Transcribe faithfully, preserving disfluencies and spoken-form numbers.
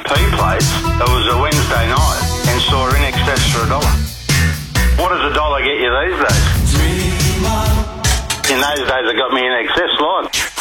P place, it was a Wednesday night and saw in excess for a dollar. What does a dollar get you these days? In those days, it got me in excess, like.